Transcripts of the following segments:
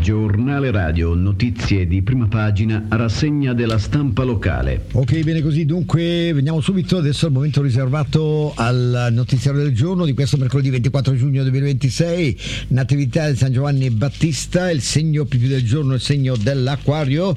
Giornale radio, notizie di prima pagina, rassegna della stampa locale. Ok, bene così, dunque veniamo subito adesso al momento riservato al notiziario del giorno di questo mercoledì 24 giugno 2026. Natività di San Giovanni Battista, il segno più del giorno, il segno dell'Acquario.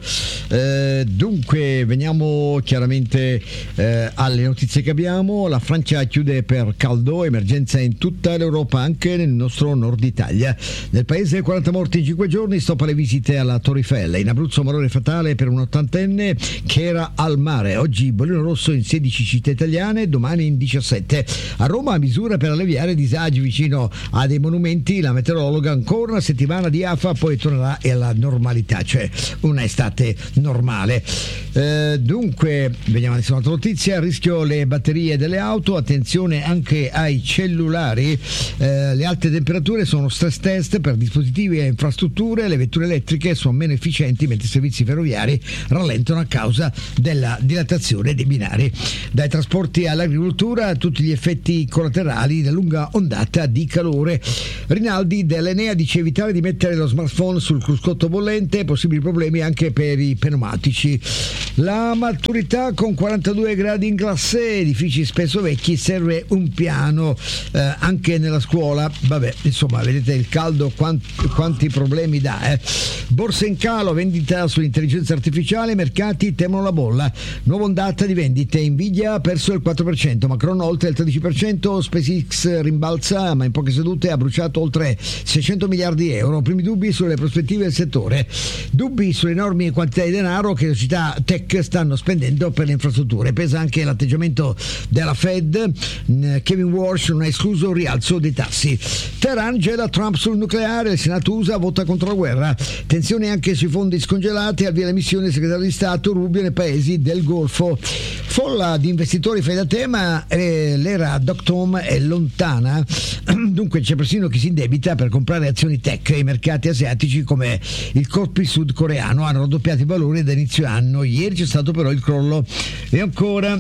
Dunque veniamo chiaramente alle notizie che abbiamo. La Francia chiude per caldo, emergenza in tutta l'Europa, anche nel nostro nord Italia. Nel paese 40 morti in 5 giorni, stop alle visite alla Torre Eiffel. In Abruzzo malore fatale per un ottantenne che era al mare. Oggi bollino rosso in 16 città italiane, domani in 17. A Roma misure per alleviare disagi vicino a dei monumenti. La meteorologa ancora una settimana di afa, poi tornerà alla normalità, cioè una estate normale. Dunque vediamo adesso un'altra notizia. A rischio le batterie delle auto, attenzione anche ai cellulari. Le alte temperature sono stress test per dispositivi e infrastrutture. Le vetture elettriche sono meno efficienti, mentre i servizi ferroviari rallentano a causa della dilatazione dei binari. Dai trasporti all'agricoltura, tutti gli effetti collaterali della lunga ondata di calore. Rinaldi dell'Enea dice evitare di mettere lo smartphone sul cruscotto bollente, possibili problemi anche per i pneumatici. La maturità con 42 gradi in classe, edifici spesso vecchi, serve un piano anche nella scuola. Vabbè, insomma, vedete il caldo quanti problemi dà. Borse in calo, vendita sull'intelligenza artificiale, mercati temono la bolla. Nuova ondata di vendite, Nvidia ha perso il 4%, Macron oltre il 13%, SpaceX rimbalza ma in poche sedute ha bruciato oltre 600 miliardi di euro. Primi dubbi sulle prospettive del settore, dubbi sulle enormi quantità di denaro che le società tech stanno spendendo per le infrastrutture. Pesa anche l'atteggiamento della Fed, Kevin Walsh non ha escluso un rialzo dei tassi. Teheran gela Trump sul nucleare, il Senato USA vota contro la guerra. Tensione anche sui fondi scongelati, avvia la missione del segretario di Stato Rubio nei paesi del Golfo. Folla di investitori fai da te, ma l'era dot-com è lontana. Dunque c'è persino chi si indebita per comprare azioni tech. I mercati asiatici come il Kospi sudcoreano hanno raddoppiato i valori da inizio anno. Ieri c'è stato però il crollo. E ancora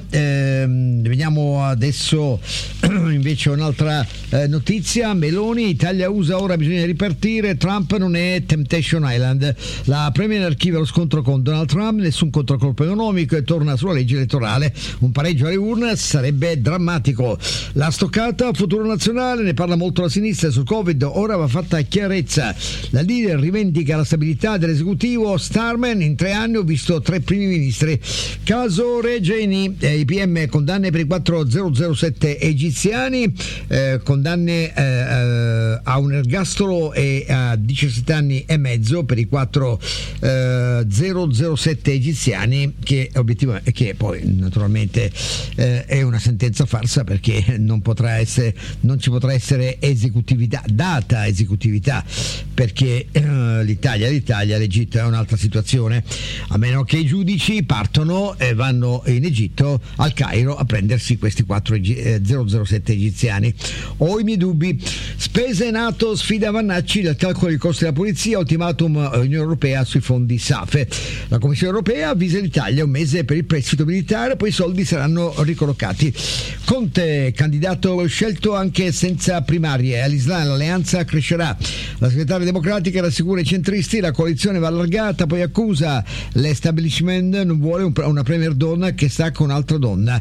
vediamo adesso invece un'altra notizia. Meloni, Italia-USA ora bisogna ripartire, Trump non è Temptation Island. La Premier archiva lo scontro con Donald Trump, nessun contraccolpo economico e torna sulla legge elettorale. Un pareggio alle urne sarebbe drammatico. La stoccata futuro nazionale, ne parla molto la sinistra sul Covid, ora va fatta chiarezza. La leader rivendica la stabilità dell'esecutivo. Starman, in 3 anni ho visto 3 primi ministri. Caso Regeni, i PM condanne per i 4 007 egiziani, condanne a un ergastolo e a 17 anni e mezzo per i 4 007 egiziani, che poi naturalmente è una sentenza farsa, perché non ci potrà essere data esecutività, perché l'Italia l'Egitto è un'altra situazione, a meno che i giudici partono e vanno in Egitto, al Cairo, a prendersi questi 4 007 egiziani. Ho i miei dubbi. Spese NATO, sfida Vannacci del calcolo dei costi della polizia, ultimatum Unione Europea sui fondi SAFE. La Commissione Europea avvisa l'Italia 1 mese per il prestito militare, poi i soldi saranno ricollocati. Conte, candidato scelto anche senza primarie, all'Islam l'alleanza crescerà. La segretaria democratica rassicura i centristi, la coalizione va allargata, poi accusa l'establishment non vuole una premier donna che sta con un'altra donna.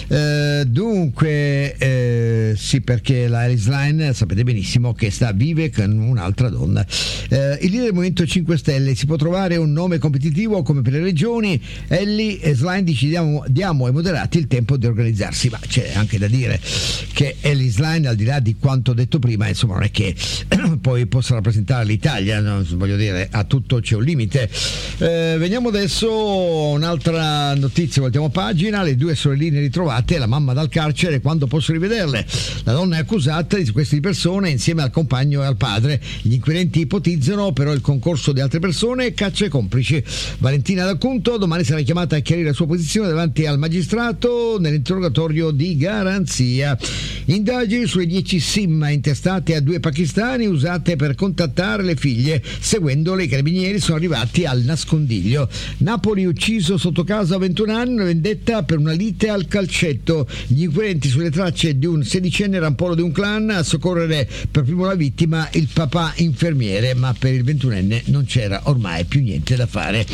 Dunque sì, perché la Alice Line sapete benissimo che vive con un'altra donna. Il leader del Movimento 5 Stelle, si può trovare un nome competitivo come per le regioni. Ellie Schlein dice diamo ai moderati il tempo di organizzarsi, ma c'è anche da dire che Ellie Schlein, al di là di quanto detto prima, insomma non è che poi possa rappresentare l'Italia, no? Voglio dire, a tutto c'è un limite. Veniamo adesso a un'altra notizia, voltiamo pagina. Le 2 sorelline ritrovate, la mamma dal carcere, quando posso rivederle? La donna è accusata di queste persone insieme al compagno e al padre. Gli inquirenti ipotizzano però il concorso di altre persone e caccia ai complici. Valentina D'Acunto domani sarà chiamata a chiarire la sua posizione davanti al magistrato nell'interrogatorio di garanzia. Indagini sulle 10 SIM intestate a 2 pakistani usate per contattare le figlie. Seguendole i carabinieri sono arrivati al nascondiglio. Napoli ucciso sotto casa a 21 anni, una vendetta per una lite al calcetto. Gli inquirenti sulle tracce di un 16enne rampollo di un clan, a soccorrere per primo la vittima il papà infermiere, ma per il ventunenne non c'era ormai più niente da fare.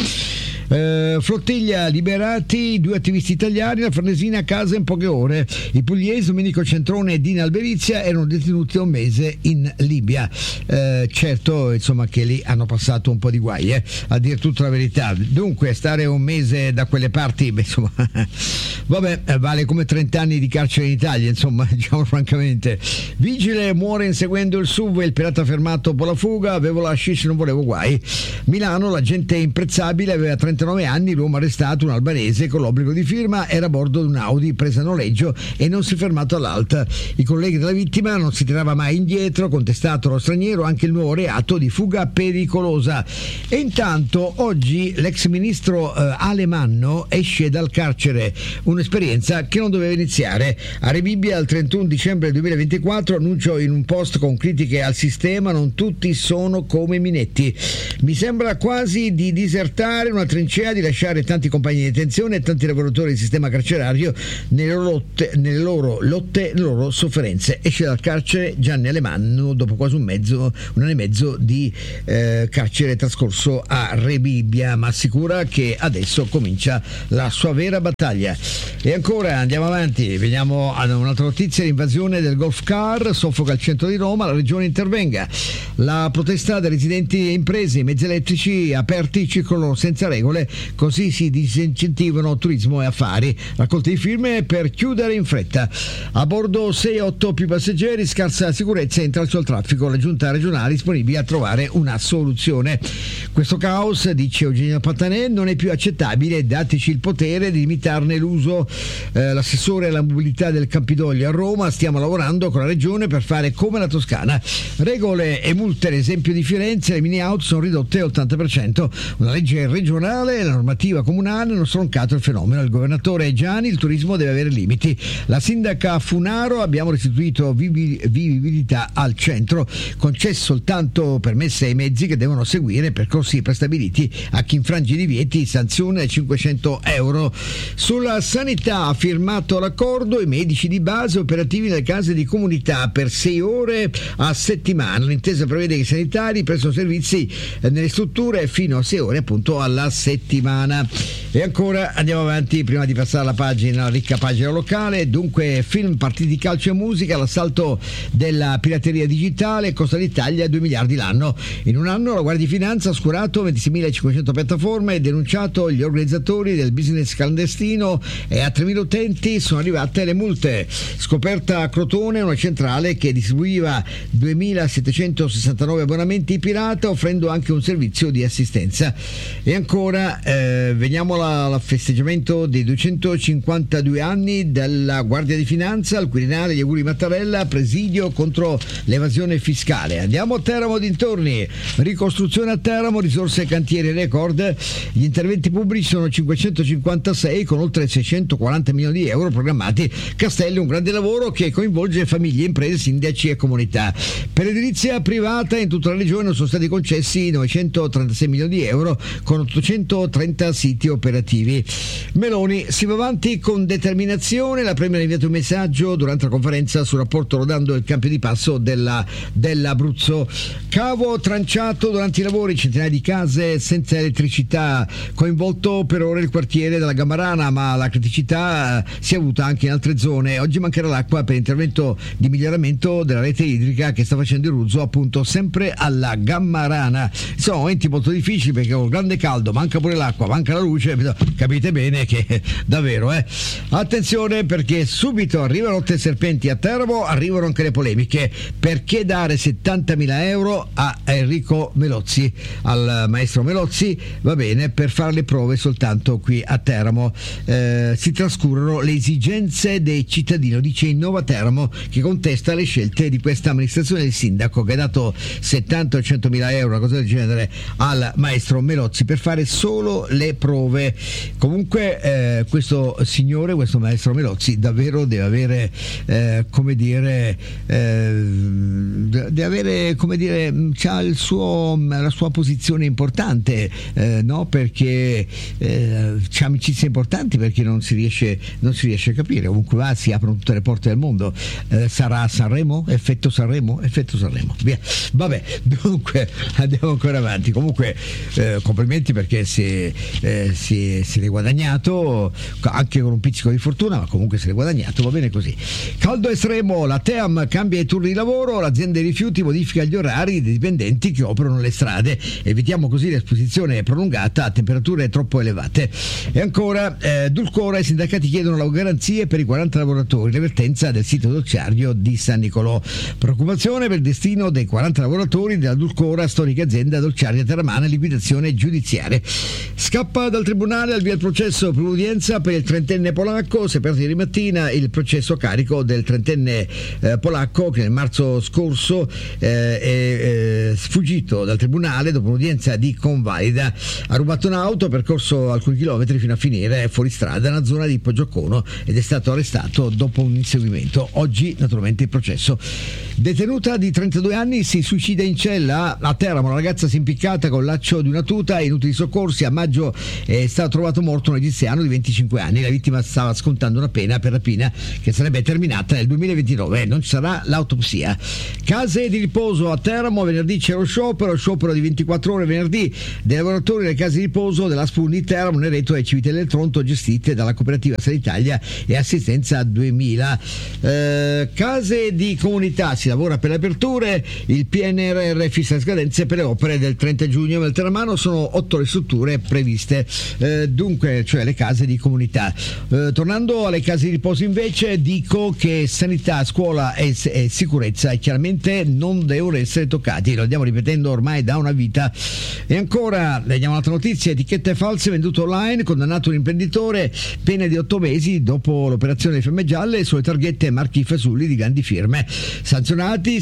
Flottiglia liberati 2 attivisti italiani, la Farnesina a casa in poche ore. I pugliesi Domenico Centrone e Dina Alberizia erano detenuti da un mese in Libia. Certo, insomma, che lì hanno passato un po' di guai, a dire tutta la verità. Dunque stare un mese da quelle parti, insomma, vabbè, vale come 30 anni di carcere in Italia, insomma, diciamo francamente. Vigile muore inseguendo il SUV, il pirata fermato dopo la fuga, avevo la hashish, non volevo guai. Milano, l'agente imprezzabile, aveva 39 anni, l'uomo arrestato, un albanese con l'obbligo di firma, era a bordo di un Audi presa a noleggio e non si è fermato all'alta. I colleghi della vittima non si tirava mai indietro, contestato allo straniero anche il nuovo reato di fuga pericolosa. E intanto oggi l'ex ministro Alemanno esce dal carcere, un'esperienza che non doveva iniziare. A Rebibbia il 31 dicembre 2024 annuncio in un post con critiche al sistema: non tutti sono come Minetti. Mi sembra quasi di disertare una trincea, di lasciare tanti compagni di detenzione e tanti lavoratori del sistema carcerario nelle loro lotte, nelle loro sofferenze. Esce dal carcere Gianni Alemanno dopo quasi un anno e mezzo di carcere trascorso a Rebibbia, ma assicura che adesso comincia la sua vera battaglia. E ancora andiamo avanti, veniamo ad un'altra notizia: l'invasione del golf car soffoca il centro di Roma, la regione intervenga. La protesta dei residenti e imprese, i mezzi elettrici aperti circolano senza regole, così si disincentivano turismo e affari. Raccolte di firme per chiudere in fretta. A bordo 6-8 più passeggeri, scarsa sicurezza e intralcio al traffico. La giunta regionale è disponibile a trovare una soluzione. Questo caos, dice Eugenio Pattanè, non è più accettabile, dateci il potere di limitarne l'uso. L'assessore alla mobilità del Campidoglio a Roma: stiamo lavorando con la regione per fare come la Toscana. Regole e multe, l'esempio di Firenze, le mini auto sono ridotte all'80%. Una legge regionale e la normativa comunale hanno stroncato il fenomeno. Il governatore Gianni: il turismo deve avere limiti. La sindaca Funaro: abbiamo restituito vivibilità al centro, concesso soltanto permesse ai mezzi che devono seguire percorsi prestabiliti. A chi infrange i divieti sanzione 500 euro. Sulla sanità ha firmato l'accordo: i medici di base operativi nelle case di comunità per 6 ore a settimana. L'intesa prevede che i sanitari prestano servizi nelle strutture fino a 6 ore appunto alla settimana. E ancora andiamo avanti prima di passare alla pagina, la ricca pagina locale. Dunque, film, partiti di calcio e musica, l'assalto della pirateria digitale costa all'Italia 2 miliardi l'anno. In un anno la Guardia di Finanza ha oscurato 26.500 piattaforme e denunciato gli organizzatori del business clandestino, e a 3.000 utenti sono arrivate le multe. Scoperta a Crotone una centrale che distribuiva 2.769 abbonamenti pirata, offrendo anche un servizio di assistenza. E ancora veniamo al festeggiamento dei 252 anni della Guardia di Finanza, al Quirinale gli auguri Mattarella, presidio contro l'evasione fiscale. Andiamo a Teramo dintorni, ricostruzione a Teramo, risorse cantieri record, gli interventi pubblici sono 556 con oltre 640 milioni di euro programmati. Castelli, un grande lavoro che coinvolge famiglie, imprese, sindaci e comunità. Per l'edilizia privata in tutta la regione sono stati concessi 936 milioni di euro con 830 siti operativi. Meloni: si va avanti con determinazione. La Premier ha inviato un messaggio durante la conferenza sul rapporto rodando il cambio di passo dell'Abruzzo. Cavo tranciato durante i lavori, centinaia di case senza elettricità, coinvolto per ora il quartiere della Gammarana, ma la criticità si è avuta anche in altre zone. Oggi mancherà l'acqua per intervento di miglioramento della rete idrica che sta facendo il Ruzzo appunto sempre alla Gammarana. Sono momenti molto difficili perché con il grande caldo manca pure l'acqua, manca la luce, capite bene che davvero attenzione, perché subito arrivano Rotte Serpenti a Teramo, arrivano anche le polemiche. Perché dare 70.000 euro a Enrico Melozzi, al maestro Melozzi? Va bene, per fare le prove soltanto qui a Teramo. Si trascurano le esigenze dei cittadini, dice Innova Teramo, che contesta le scelte di questa amministrazione del sindaco che ha dato 70 o 100.000 euro, una cosa del genere, al maestro Melozzi per fare solo solo le prove. Comunque questo signore, questo maestro Melozzi davvero deve avere c'ha la sua posizione importante, no? Perché c'ha amicizie importanti, perché non si riesce a capire. Ovunque va si aprono tutte le porte del mondo. Sarà Sanremo? Effetto Sanremo? Via. Vabbè, dunque andiamo ancora avanti. Comunque complimenti, perché si è guadagnato, anche con un pizzico di fortuna, ma comunque se l'è guadagnato, va bene così. Caldo estremo, la TEAM cambia i turni di lavoro, l'azienda dei rifiuti modifica gli orari dei dipendenti che operano le strade, evitiamo così l'esposizione prolungata a temperature troppo elevate. E ancora Dulcora, i sindacati chiedono garanzie per i 40 lavoratori, l'avvertenza del sito dolciario di San Nicolò, preoccupazione per il destino dei 40 lavoratori della Dulcora, storica azienda dolciaria terramana, liquidazione giudiziaria. Scappa dal tribunale, al via il processo per udienza per il 30enne polacco. Si è aperto ieri mattina il processo a carico del 30enne polacco che nel marzo scorso è sfuggito dal tribunale dopo un'udienza di convalida. Ha rubato un'auto, ha percorso alcuni chilometri fino a finire fuori strada nella zona di Poggiocono ed è stato arrestato dopo un inseguimento. Oggi naturalmente il processo. Detenuta di 32 anni si suicida in cella. A Teramo una ragazza si è impiccata con il laccio di una tuta, inutili soccorsi. A maggio è stato trovato morto un egiziano di 25 anni. La vittima stava scontando una pena per rapina che sarebbe terminata nel 2029. Non ci sarà l'autopsia. Case di riposo a Teramo, venerdì c'è lo sciopero di 24 ore venerdì dei lavoratori delle case di riposo della SPUN di Teramo, Nereto e Civitella del Tronto, gestite dalla cooperativa Sanitalia e Assistenza 2000. Case di comunità, si lavora per le aperture, il PNRR fissa le scadenze per le opere del 30 giugno. Nel Terramano sono 8 le strutture previste, dunque, cioè le case di comunità. Tornando alle case di riposo invece, dico che sanità, scuola e sicurezza chiaramente non devono essere toccati, lo andiamo ripetendo ormai da una vita. E ancora vediamo un'altra notizia: etichette false vendute online, condannato un imprenditore, pena di 8 mesi dopo l'operazione delle fiamme gialle sulle targhette marchi fasulli di grandi firme. Sanzionati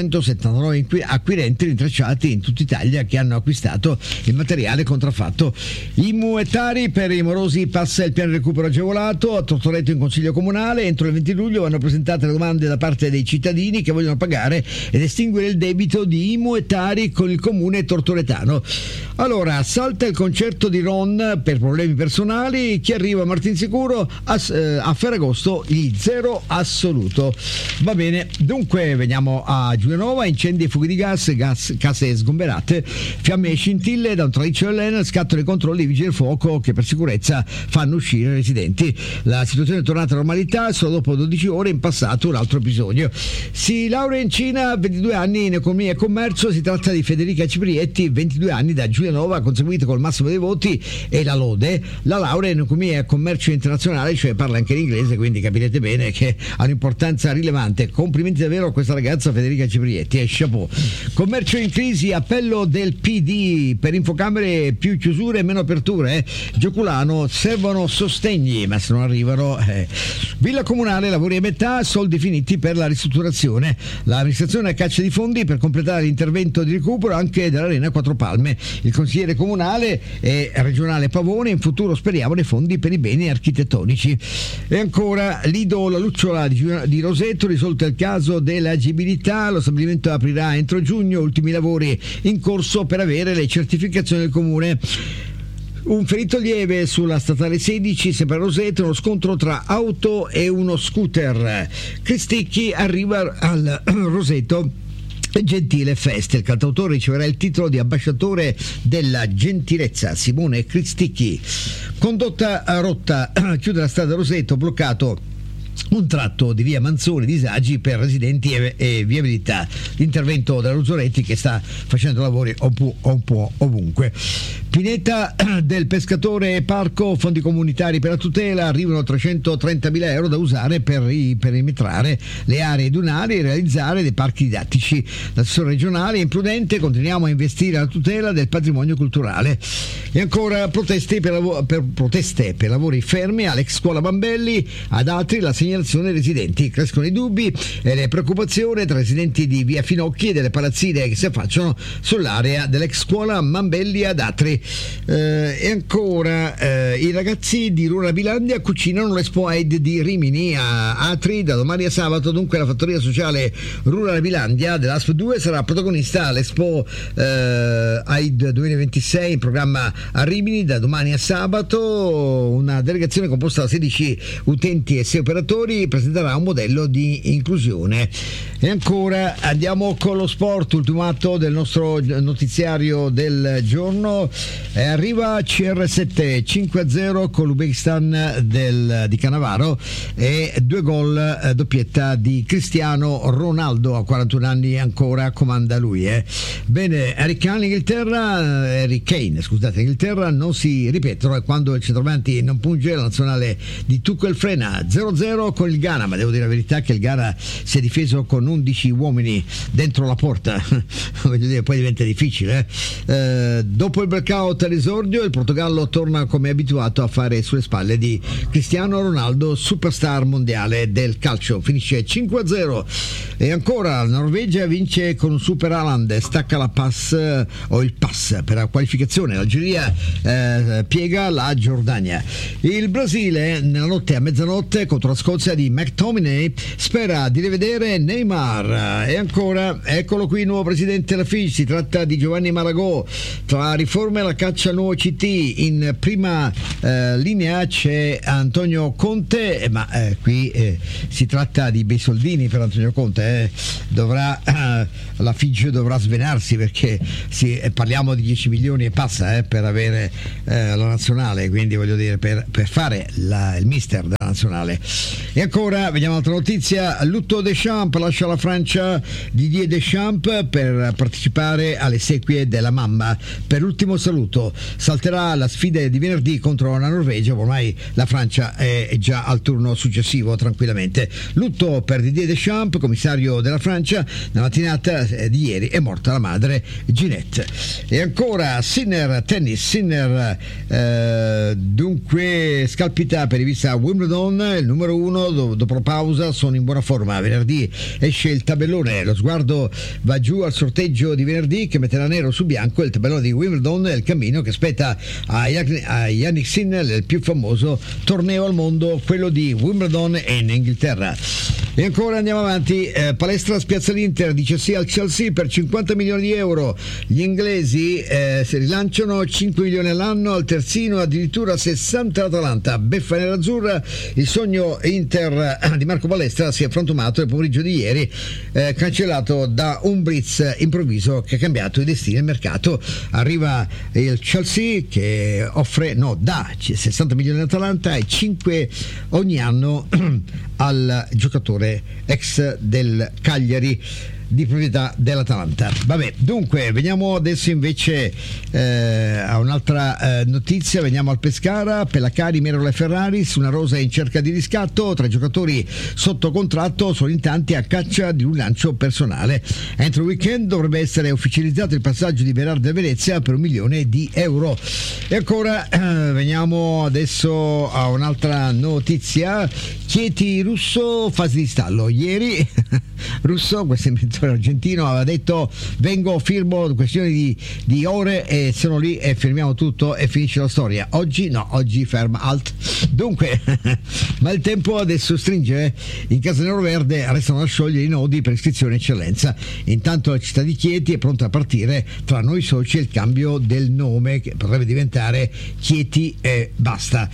779 acquirenti rintracciati in tutta Italia che hanno acquistato il materiale contraffatto. I muetari per i morosi, passa il piano di recupero agevolato. A Tortoreto in Consiglio Comunale entro il 20 luglio vanno presentate le domande da parte dei cittadini che vogliono pagare ed estinguere il debito di muetari con il comune tortoretano. Allora, salta il concerto di Ron per problemi personali. Chi arriva a Martinsicuro? A Ferragosto gli zero assoluto. Va bene, dunque veniamo a Giulianova: incendi e fughe di gas, case sgomberate, fiamme e scintille da un traliccio dell'Enel, scattano i controlli dei vigili del fuoco che per sicurezza fanno uscire i residenti. La situazione è tornata a normalità solo dopo 12 ore, in passato un altro episodio. Si laurea in Cina, 22 anni in economia e commercio. Si tratta di Federica Ciprietti, 22 anni, da Giulianova, conseguito col massimo dei voti e la lode. La laurea in economia e commercio internazionale, cioè parla anche l'inglese, quindi capirete bene che ha un'importanza rilevante. Complimenti davvero a questa ragazza Federica Ciprietti, e chapeau. Commercio in crisi, appello del PD per Infocamere, più chiusure e meno aperture. Gioculano, servono sostegni, ma se non arrivano Villa Comunale, lavori a metà, soldi finiti per la ristrutturazione. L'amministrazione a caccia di fondi per completare l'intervento di recupero anche dell'Arena Quattro Palme. Il consigliere comunale e regionale Pavone, in futuro speriamo dei fondi per i beni architettonici. E ancora Lido La Lucciola di Roseto, risolto il caso dell'agibilità, lo stabilimento aprirà entro giugno, ultimi lavori in corso per avere le certificazioni del comune. Un ferito lieve sulla statale 16, sempre a Roseto, uno scontro tra auto e uno scooter. Cristicchi arriva al Roseto Gentile Fest. Il cantautore riceverà il titolo di ambasciatore della gentilezza. Simone Cristicchi. Condotta rotta, chiude la strada Roseto, bloccato un tratto di via Manzoni, disagi per residenti e viabilità. L'intervento della Luzzoretti che sta facendo lavori un po' ovunque. Pineta del pescatore Parco, fondi comunitari per la tutela, arrivano 330.000 euro da usare per perimetrare le aree dunali e realizzare dei parchi didattici. L'assessore regionale è imprudente, continuiamo a investire alla tutela del patrimonio culturale. E ancora proteste per lavori fermi all'ex scuola Bambelli, ad altri la segnalazione dei residenti. Crescono i dubbi e le preoccupazioni tra residenti di via Finocchi e delle palazzine che si affacciano sull'area dell'ex scuola Mambelli ad Atri. E ancora i ragazzi di Rurabilandia cucinano l'Expo Aid di Rimini a Atri da domani a sabato. Dunque la fattoria sociale Rurabilandia dell'ASP 2 sarà protagonista all'Expo Aid 2026 in programma a Rimini da domani a sabato. Una delegazione composta da 16 utenti e 6 operatori presenterà un modello di inclusione. E ancora andiamo con lo sport, ultimo atto del nostro notiziario del giorno. Arriva CR7 5-0 con l'Uzbekistan di Cannavaro e 2 gol doppietta di Cristiano Ronaldo, a 41 anni ancora comanda lui. Bene, Harry Kane Inghilterra non si ripetono, e quando il centravanti non punge la nazionale di Tuchel frena. 0-0 con il Ghana, ma devo dire la verità che il Ghana si è difeso con 11 uomini dentro la porta. Voglio dire, poi diventa difficile. Dopo il blackout all'esordio, il Portogallo torna come abituato a fare sulle spalle di Cristiano Ronaldo, superstar mondiale del calcio. Finisce 5-0. E ancora la Norvegia vince con un super Haaland, stacca la pass per la qualificazione. L'Algeria piega la Giordania. Il Brasile nella notte a mezzanotte contro la Scozia di McTominay spera di rivedere Neymar. E ancora eccolo qui il nuovo presidente della FIGC, si tratta di Giovanni Maragò. Tra riforme e la caccia al nuovo CT, in prima linea c'è Antonio Conte, ma qui si tratta di bei soldini per Antonio Conte. La FIGC dovrà svenarsi, perché parliamo di 10 milioni e passa per avere la nazionale, quindi voglio dire per fare il mister della nazionale. E ancora vediamo un'altra notizia: lutto Deschamps, lascia la Francia Didier Deschamps per partecipare alle esequie della mamma. Per l'ultimo saluto salterà la sfida di venerdì contro la Norvegia, ormai la Francia è già al turno successivo tranquillamente. Lutto per Didier Deschamps, commissario della Francia. Nella mattinata di ieri è morta la madre Ginette. E ancora tennis, dunque scalpita per rivista Wimbledon, il numero 1 dopo la pausa sono in buona forma. Venerdì esce il tabellone, lo sguardo va giù al sorteggio di venerdì che metterà nero su bianco il tabellone di Wimbledon e il cammino che spetta a Yannick Sinner, il più famoso torneo al mondo, quello di Wimbledon in Inghilterra. E ancora andiamo avanti, palestra spiazza l'Inter, dice sì al Chelsea per 50 milioni di euro. Gli inglesi si rilanciano 5 milioni all'anno, al terzino addirittura 60 l'Atalanta. Beffa nerazzurra, il sogno Inter di Marco Palestra si è frantumato il pomeriggio di ieri, cancellato da un blitz improvviso che ha cambiato i destini del mercato. Arriva il Chelsea che dà 60 milioni all'Atalanta e 5 ogni anno al giocatore ex del Cagliari, di proprietà dell'Atalanta. Vabbè, dunque veniamo adesso invece a un'altra notizia. Veniamo al Pescara, Pellacari, Merolo e Ferrari su una rosa in cerca di riscatto. 3 giocatori sotto contratto sono in tanti a caccia di un lancio personale. Entro il weekend dovrebbe essere ufficializzato il passaggio di Berardi a Venezia per 1 milione di euro. E ancora veniamo adesso a un'altra notizia. Chieti Russo, fase di stallo. Ieri Russo, questo inventore argentino, aveva detto firmo questione di ore e sono lì e firmiamo tutto e finisce la storia. Oggi no, oggi ferma, alt. Dunque ma il tempo adesso stringe. In casa neroverde restano da sciogliere i nodi per iscrizione eccellenza. Intanto la città di Chieti è pronta a partire tra noi soci e il cambio del nome che potrebbe diventare Chieti e basta.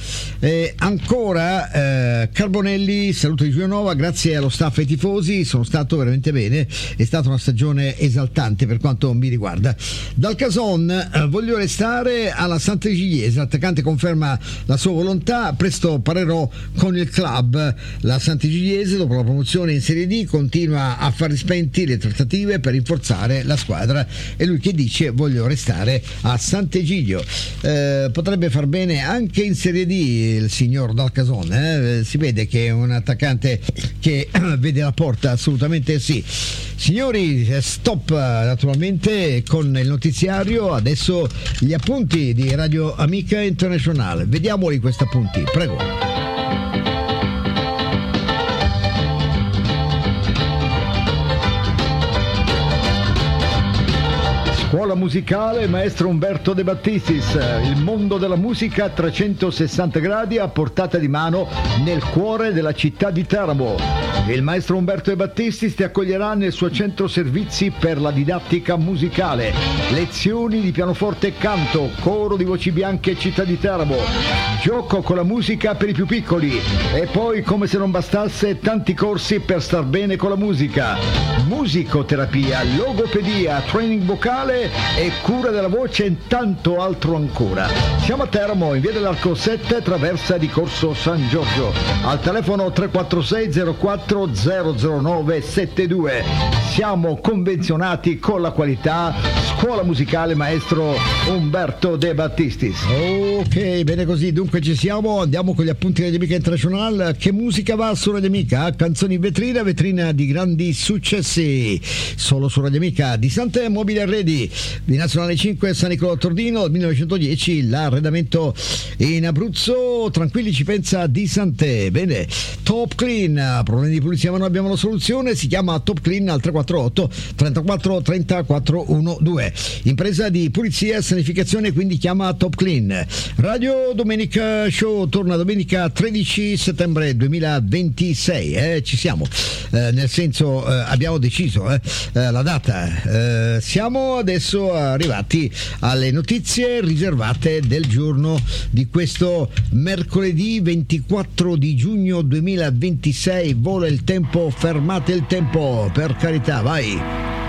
Ancora Carbonelli, saluto di Giulianova, grazie allo staff e ai tifosi, sono stato veramente bene, è stata una stagione esaltante per quanto mi riguarda. Dal Cason voglio restare alla Sant'Egidiese, l'attaccante conferma la sua volontà, presto parlerò con il club. La Sant'Egidiese dopo la promozione in Serie D continua a far spenti le trattative per rinforzare la squadra, e lui che dice voglio restare a Sant'Egidio. Potrebbe far bene anche in Serie D il signor Dal Cason, si vede che è un attaccante che vede la porta, assolutamente sì. Signori, stop naturalmente con il notiziario, adesso gli appunti di Radio Amica Internazionale. Vediamoli questi appunti, prego. Scuola musicale Maestro Umberto De Battistis, il mondo della musica a 360 gradi a portata di mano nel cuore della città di Teramo. Il maestro Umberto De Battistis ti accoglierà nel suo centro servizi per la didattica musicale, lezioni di pianoforte e canto, coro di voci bianche città di Teramo, gioco con la musica per i più piccoli e poi, come se non bastasse, tanti corsi per star bene con la musica, musicoterapia, logopedia, training vocale e cura della voce e tanto altro ancora. Siamo a Teramo, in via dell'Arco 7, traversa di Corso San Giorgio, al telefono 346 04 009 72. Siamo convenzionati con la qualità. Scuola musicale Maestro Umberto De Battistis. Ok, bene così, dunque ci siamo, andiamo con gli appunti Radio Amica International. Che musica va su Radio Amica? Canzoni in vetrina, vetrina di grandi successi, solo su Radio Amica. Di Sante Mobile Arredi, di Nazionale 5 San Nicolò Tordino, 1910 l'arredamento in Abruzzo, tranquilli ci pensa Di Sante. Bene, Top Clean, problemi di pulizia ma noi abbiamo la soluzione, si chiama Top Clean al 348 34 30 412. Impresa di pulizia e sanificazione, quindi chiama Top Clean. Radio Domenica Show torna domenica 13 settembre 2026, ci siamo, nel senso abbiamo deciso la data, siamo adesso arrivati alle notizie riservate del giorno di questo mercoledì 24 di giugno 2026. Vola il tempo, fermate il tempo, per carità, vai.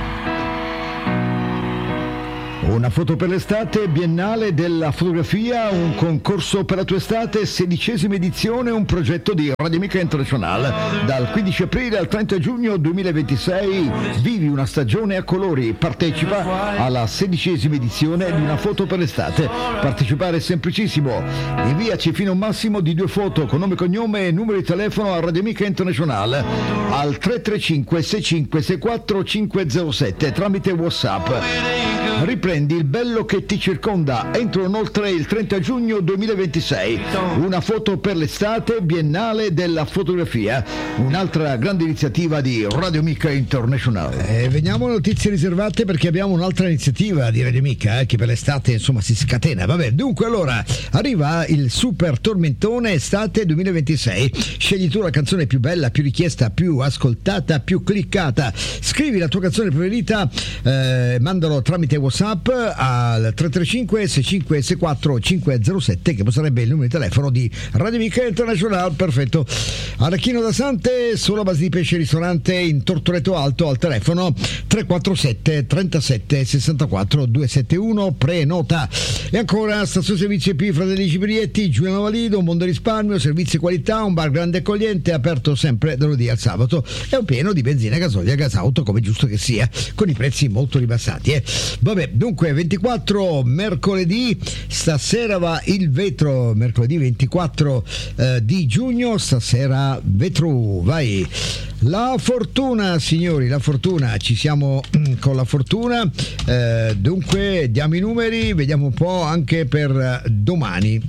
Una foto per l'estate, Biennale della fotografia, un concorso per la tua estate, 16ª edizione, un progetto di Radio Amica International. Dal 15 aprile al 30 giugno 2026 vivi una stagione a colori, partecipa alla 16ª edizione di Una foto per l'estate. Partecipare è semplicissimo, inviaci fino a un massimo di 2 foto con nome, cognome e numero di telefono a Radio Amica International al 335 65 64 507 tramite WhatsApp. Riprendi il bello che ti circonda entro inoltre il 30 giugno 2026. Una foto per l'estate, Biennale della fotografia, un'altra grande iniziativa di Radio Amica International. Veniamo alle notizie riservate perché abbiamo un'altra iniziativa di Radio Amica che per l'estate insomma si scatena. Vabbè, dunque allora arriva il super tormentone estate 2026. Scegli tu la canzone più bella, più richiesta, più ascoltata, più cliccata. Scrivi la tua canzone preferita, mandalo tramite WhatsApp al 335 65 64 507 che sarebbe il numero di telefono di Radio Amica International. Perfetto. Arachino da Sante, solo a base di pesce ristorante in Tortoreto Alto, al telefono 347 37 64 271, prenota. E ancora stazione servizi EP Fratelli Cibrietti, Giuliano Valido, Mondo Risparmio, servizi e qualità, un bar grande e accogliente, aperto sempre da lunedì al sabato, è un pieno di benzina, gasolio e gasauto come giusto che sia, con i prezzi molto ribassati. Vabbè, dunque 24 mercoledì, stasera va il vetro, mercoledì 24 di giugno, stasera vetro, vai. La fortuna, signori, la fortuna, ci siamo con la fortuna, dunque diamo i numeri, vediamo un po' anche per domani.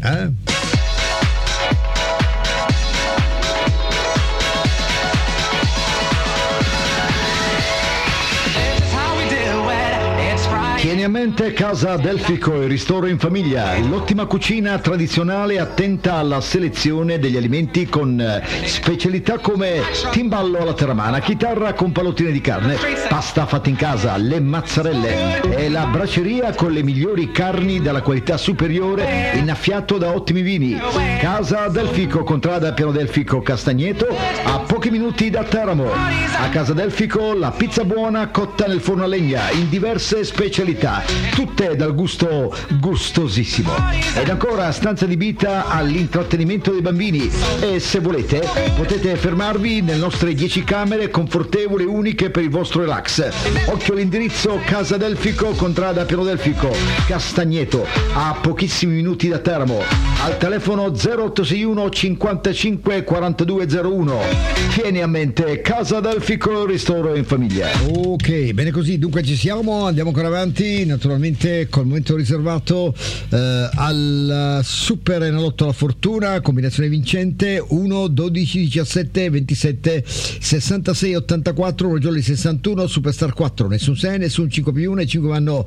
Tieni a mente Casa Delfico, il ristoro in famiglia, l'ottima cucina tradizionale attenta alla selezione degli alimenti con specialità come timballo alla terramana, chitarra con pallottine di carne, pasta fatta in casa, le mazzarelle e la braceria con le migliori carni dalla qualità superiore, innaffiato da ottimi vini. Casa Delfico, contrada Piano Delfico Castagneto, a pochi minuti da Teramo. A Casa Delfico la pizza buona cotta nel forno a legna in diverse specialità, tutte dal gusto gustosissimo. Ed ancora stanza adibita all'intrattenimento dei bambini e se volete potete fermarvi nelle nostre 10 camere confortevoli e uniche per il vostro relax. Occhio all'indirizzo: Casa Delfico, contrada Piano Delfico Castagneto, a pochissimi minuti da Teramo, al telefono 0861 55 4201. Tieni a mente Casa Delfico, ristoro in famiglia. Ok, bene così, dunque ci siamo, andiamo ancora avanti. noi naturalmente col momento riservato al Super Enalotto alla Fortuna, combinazione vincente 1, 12, 17, 27, 66, 84, Rojolli 61, Superstar 4, nessun 6, nessun 5 più 1, e 5 vanno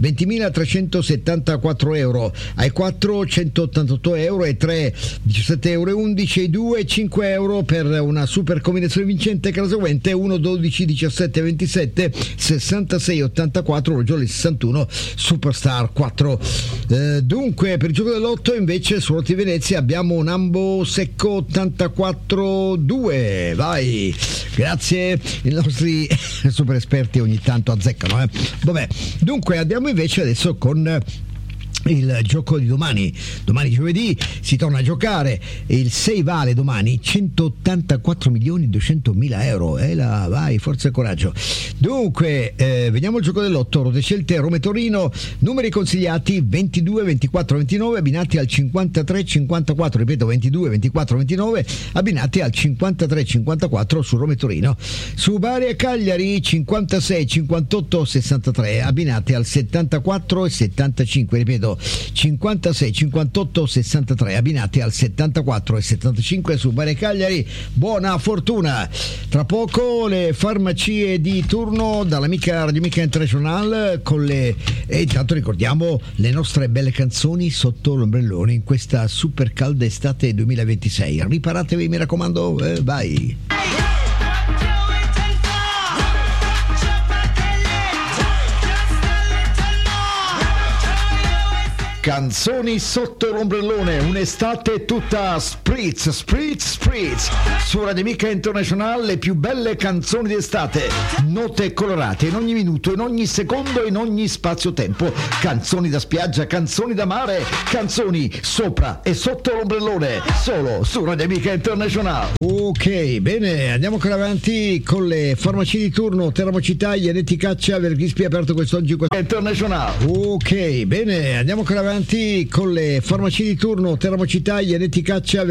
20.374 euro, ai 4 188 euro, e 3 17 euro e 11, e 2 5 euro per una super combinazione vincente che è la seguente: 1, 12, 17, 27, 66, 84, Rojolli 61, Superstar 4. Dunque per il gioco dell'otto invece su Lotti Venezia abbiamo un ambo secco 84-2. Vai, grazie, i nostri super esperti ogni tanto azzeccano, Vabbè, dunque andiamo invece adesso con il gioco di domani giovedì si torna a giocare, il 6 vale domani 184.200.000 euro, vai, forza e coraggio. Dunque vediamo il gioco dell'otto, Rode Scelte, Roma e Torino, numeri consigliati 22, 24, 29 abbinati al 53, 54, ripeto 22, 24, 29 abbinati al 53, 54 su Roma e Torino. Su Bari e Cagliari 56, 58, 63 abbinati al 74 e 75, ripeto 56, 58, 63 abbinati al 74 e 75 su Bari e Cagliari. Buona fortuna. Tra poco le farmacie di turno dall'amica Radio Amica International e intanto ricordiamo le nostre belle canzoni sotto l'ombrellone in questa super calda estate 2026. Riparatevi, mi raccomando, vai. Canzoni sotto l'ombrellone, un'estate tutta spritz su Radio Amica International, le più belle canzoni d'estate, note colorate in ogni minuto, in ogni secondo, in ogni spazio-tempo, canzoni da spiaggia, canzoni da mare, canzoni sopra e sotto l'ombrellone, solo su Radio Amica International. Ok, bene, andiamo ancora avanti con le farmacie di turno, Teramo Città, Ianetti Caccia, Verghispi aperto quest'oggi International. Ok, bene, andiamo ancora avanti con le farmacie di turno, Teramo Città, Ianetti Caccia.